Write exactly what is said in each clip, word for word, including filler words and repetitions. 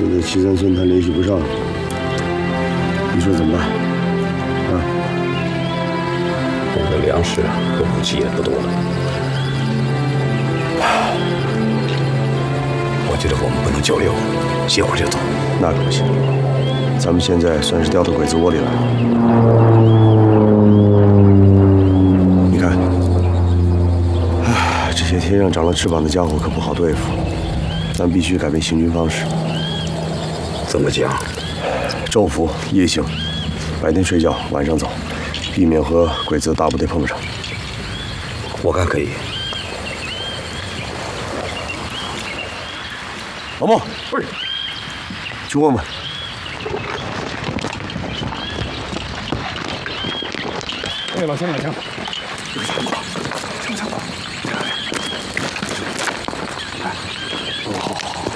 现在七三村他联系不上，你说怎么办？啊？ 我们的粮食和武器也不多了，我觉得我们不能久留，歇会儿就走。 那可不行，咱们现在算是掉到鬼子窝里来了。你看，唉，这些天上长了翅膀的家伙可不好对付，咱必须改变行军方式。 怎么讲？ 昼伏夜行，白天睡觉，晚上走，避免和鬼子大部队碰上。 我看可以。 老孟，不是，去问问。 哎，老乡，老乡， 有枪吗？枪枪吗？哎，哦，好好好。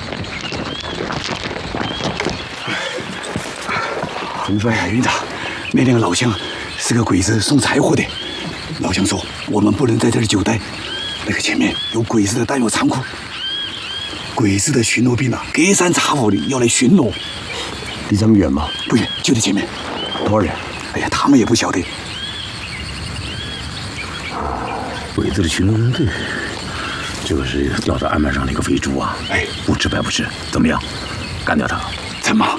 怎么说呀，营长？ 那两个老乡是个鬼子送柴火的。老乡说，我们不能在这里久待，那个前面有鬼子的弹药仓库。鬼子的巡逻兵啊，隔三差五的要来巡逻。 离咱们远吗？ 不远，就在前面。 多少人？ 哎呀，他们也不晓得。 鬼子的巡逻队，这个是掉到案板上的一个肥猪啊！哎，不吃白不吃，怎么样？干掉他！ 怎么？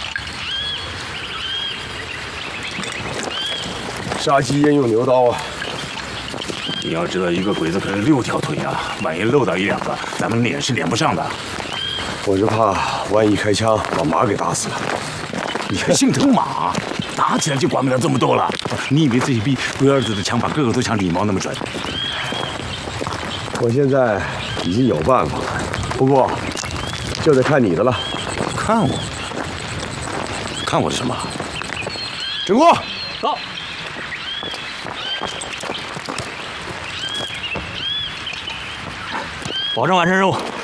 杀鸡焉用牛刀啊！ 你要知道，一个鬼子可是六条腿啊，万一漏到一两个，咱们撵是撵不上的。 我是怕万一开枪把马给打死了。 你还心疼马？打起来就管不了这么多了。你以为这些逼龟儿子的枪法个个都像李毛那么准？ 我现在已经有办法了，不过就得看你的了。 看我？看我的什么？ 陈国， 到。保证完成任务。